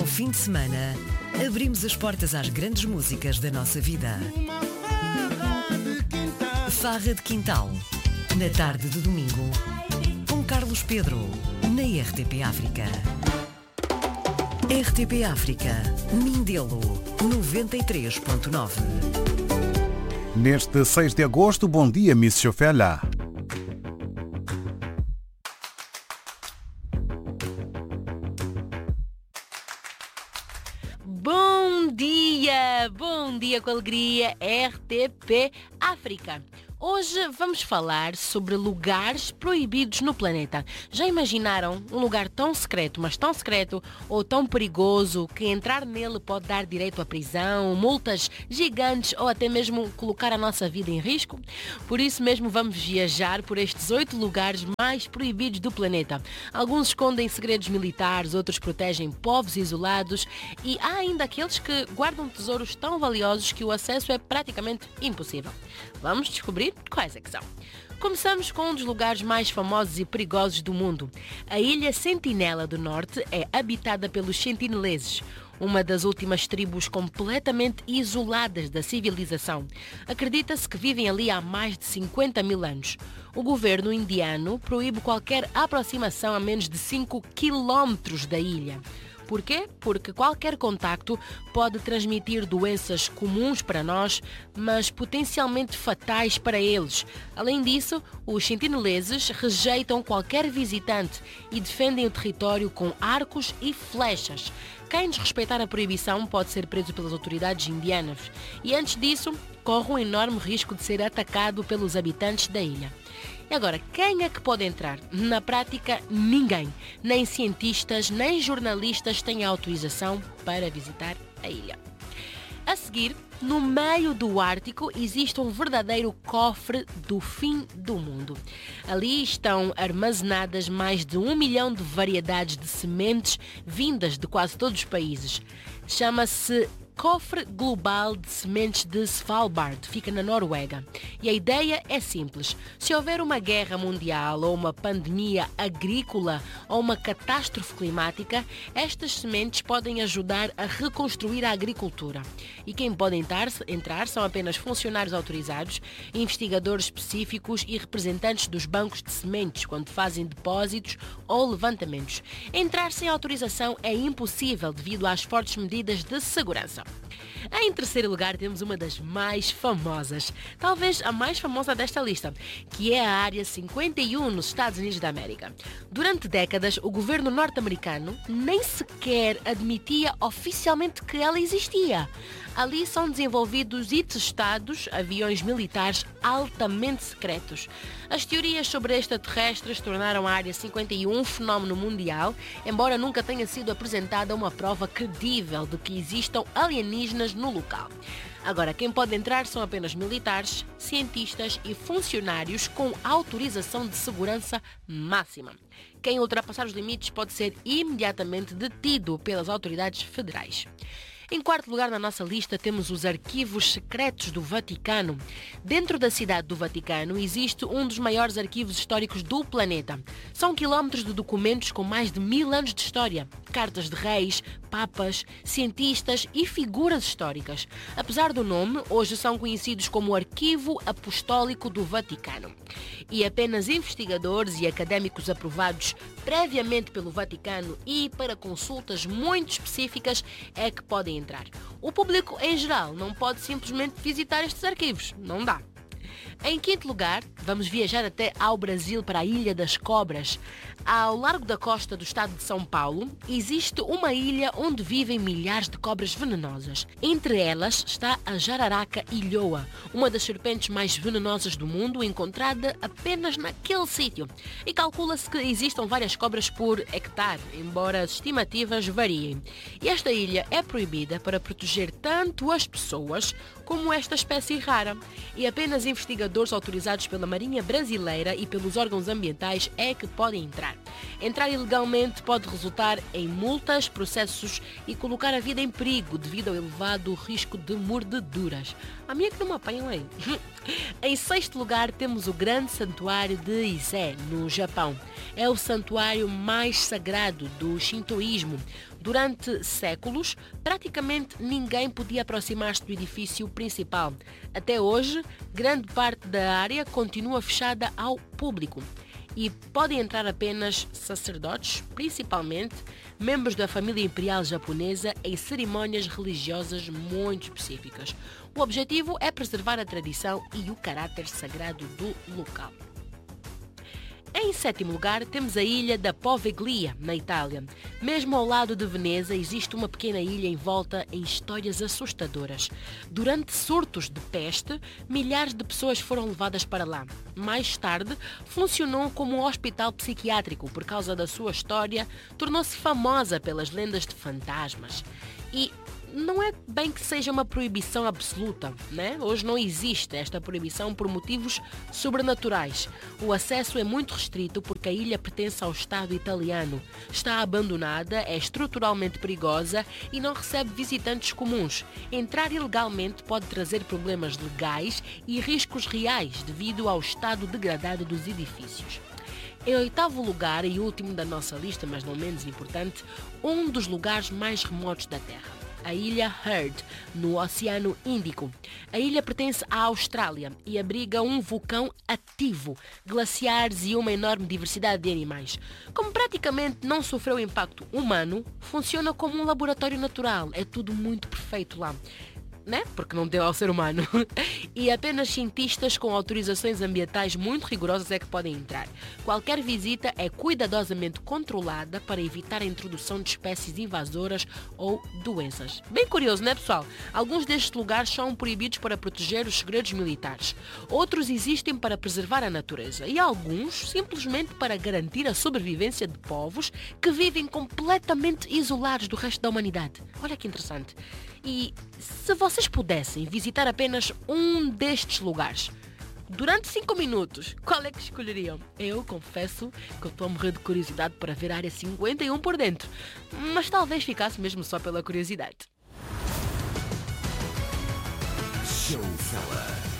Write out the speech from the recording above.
Ao fim de semana, abrimos as portas às grandes músicas da nossa vida. Farra de Quintal, na tarde de domingo, com Carlos Pedro, na RTP África. RTP África, Mindelo, 93.9. Neste 6 de agosto, bom dia, Miss Chofela. Bom dia com alegria, RTP África. Hoje vamos falar sobre lugares proibidos no planeta. Já imaginaram um lugar tão secreto, mas tão secreto ou tão perigoso que entrar nele pode dar direito à prisão, multas gigantes ou até mesmo colocar a nossa vida em risco? Por isso mesmo vamos viajar por estes 8 lugares mais proibidos do planeta. Alguns escondem segredos militares, outros protegem povos isolados e há ainda aqueles que guardam tesouros tão valiosos que o acesso é praticamente impossível. Vamos descobrir quais é que são. Começamos com um dos lugares mais famosos e perigosos do mundo. A ilha Sentinela do Norte é habitada pelos sentineleses, uma das últimas tribos completamente isoladas da civilização. Acredita-se que vivem ali há mais de 50 mil anos. O governo indiano proíbe qualquer aproximação a menos de 5 quilómetros da ilha. Por quê? Porque qualquer contacto pode transmitir doenças comuns para nós, mas potencialmente fatais para eles. Além disso, os sentineleses rejeitam qualquer visitante e defendem o território com arcos e flechas. Quem desrespeitar a proibição pode ser preso pelas autoridades indianas e, antes disso, corre um enorme risco de ser atacado pelos habitantes da ilha. E agora, quem é que pode entrar? Na prática, ninguém. Nem cientistas, nem jornalistas têm autorização para visitar a ilha. A seguir, no meio do Ártico, existe um verdadeiro cofre do fim do mundo. Ali estão armazenadas mais de 1 milhão de variedades de sementes vindas de quase todos os países. Chama-se Cofre Global de Sementes de Svalbard, fica na Noruega. E a ideia é simples. Se houver uma guerra mundial ou uma pandemia agrícola ou uma catástrofe climática, estas sementes podem ajudar a reconstruir a agricultura. E quem pode entrar são apenas funcionários autorizados, investigadores específicos e representantes dos bancos de sementes quando fazem depósitos ou levantamentos. Entrar sem autorização é impossível devido às fortes medidas de segurança. Em terceiro lugar, temos uma das mais famosas, talvez a mais famosa desta lista, que é a Área 51 nos Estados Unidos da América. Durante décadas, o governo norte-americano nem sequer admitia oficialmente que ela existia. Ali são desenvolvidos e testados aviões militares altamente secretos. As teorias sobre extraterrestres tornaram a Área 51 um fenómeno mundial, embora nunca tenha sido apresentada uma prova credível de que existam alienígenas no local. Agora, quem pode entrar são apenas militares, cientistas e funcionários com autorização de segurança máxima. Quem ultrapassar os limites pode ser imediatamente detido pelas autoridades federais. Em quarto lugar na nossa lista temos os arquivos secretos do Vaticano. Dentro da cidade do Vaticano existe um dos maiores arquivos históricos do planeta. São quilómetros de documentos com mais de 1000 anos de história, cartas de reis, papas, cientistas e figuras históricas. Apesar do nome, hoje são conhecidos como o Arquivo Apostólico do Vaticano. E apenas investigadores e académicos aprovados previamente pelo Vaticano e para consultas muito específicas é que podem entrar. O público em geral não pode simplesmente visitar estes arquivos, não dá. Em quinto lugar, vamos viajar até ao Brasil para a Ilha das Cobras. Ao largo da costa do estado de São Paulo, existe uma ilha onde vivem milhares de cobras venenosas. Entre elas está a jararaca ilhoa, uma das serpentes mais venenosas do mundo, encontrada apenas naquele sítio. E calcula-se que existam várias cobras por hectare, embora as estimativas variem. E esta ilha é proibida para proteger tanto as pessoas como esta espécie rara. E apenas investigadores autorizados pela Marinha Brasileira e pelos órgãos ambientais é que podem entrar. Entrar ilegalmente pode resultar em multas, processos e colocar a vida em perigo devido ao elevado risco de mordeduras. A minha que não me apanham aí. Em sexto lugar temos o grande santuário de Ise, no Japão. É o santuário mais sagrado do shintoísmo. Durante séculos, praticamente ninguém podia aproximar-se do edifício principal. Até hoje, grande parte da área continua fechada ao público e podem entrar apenas sacerdotes, principalmente membros da família imperial japonesa, em cerimônias religiosas muito específicas. O objetivo é preservar a tradição e o caráter sagrado do local. Em sétimo lugar, temos a ilha da Poveglia, na Itália. Mesmo ao lado de Veneza, existe uma pequena ilha envolta em histórias assustadoras. Durante surtos de peste, milhares de pessoas foram levadas para lá. Mais tarde, funcionou como um hospital psiquiátrico. Por causa da sua história, tornou-se famosa pelas lendas de fantasmas. E não é bem que seja uma proibição absoluta, né? Hoje não existe esta proibição por motivos sobrenaturais. O acesso é muito restrito porque a ilha pertence ao Estado italiano. Está abandonada, é estruturalmente perigosa e não recebe visitantes comuns. Entrar ilegalmente pode trazer problemas legais e riscos reais devido ao estado degradado dos edifícios. Em oitavo lugar e último da nossa lista, mas não menos importante, um dos lugares mais remotos da Terra. A ilha Heard, no Oceano Índico. A ilha pertence à Austrália e abriga um vulcão ativo, glaciares e uma enorme diversidade de animais. Como praticamente não sofreu impacto humano, funciona como um laboratório natural. É tudo muito perfeito lá, né? Porque não deu ao ser humano. E apenas cientistas com autorizações ambientais muito rigorosas é que podem entrar. Qualquer visita é cuidadosamente controlada para evitar a introdução de espécies invasoras ou doenças. Bem curioso, né, pessoal? Alguns destes lugares são proibidos para proteger os segredos militares. Outros existem para preservar a natureza. E alguns simplesmente para garantir a sobrevivência de povos que vivem completamente isolados do resto da humanidade. Olha que interessante. E se vocês pudessem visitar apenas um destes lugares, durante 5 minutos, qual é que escolheriam? Eu confesso que eu estou a morrer de curiosidade para ver a Área 51 por dentro, mas talvez ficasse mesmo só pela curiosidade. Showfella.